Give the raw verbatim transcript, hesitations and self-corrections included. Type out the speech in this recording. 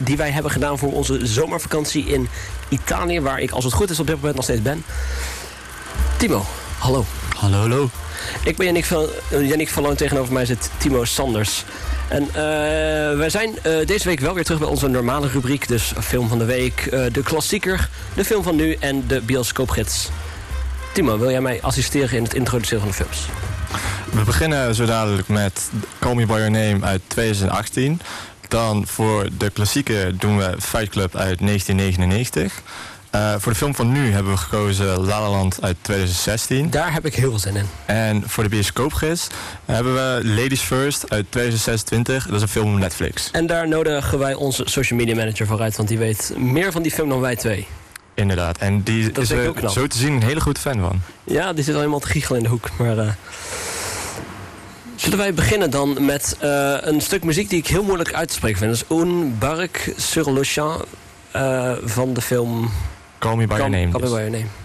die wij hebben gedaan voor onze zomervakantie in Italië, waar ik, als het goed is, op dit moment nog steeds ben. Timo, hallo. Hallo, hallo. Ik ben Yannick van, uh, Yannick van Loon, tegenover mij zit Timo Sanders. En uh, wij zijn uh, deze week wel weer terug bij onze normale rubriek, dus film van de week, uh, de klassieker, de film van nu en de bioscoopgids. Timo, wil jij mij assisteren in het introduceren van de films? We beginnen zo dadelijk met Call Me By Your Name uit twintig achttien. Dan voor de klassieker doen we Fight Club uit negentien negenennegentig. Uh, voor de film van nu hebben we gekozen La La Land uit twintig zestien. Daar heb ik heel veel zin in. En voor de bioscoopgids hebben we Ladies First uit twintig zesentwintig. Dat is een film op Netflix. En daar nodigen wij onze social media manager voor uit, want die weet meer van die film dan wij twee. Inderdaad, en die dat is er zo te zien een hele goede fan van. Ja, die zit al helemaal te giechelen in de hoek. Maar uh... zullen wij beginnen dan met uh, een stuk muziek die ik heel moeilijk uit te spreken vind. Dat is Un Barque sur le Champ uh, van de film Call Me By Your Name. Call Me dus. By Your Name.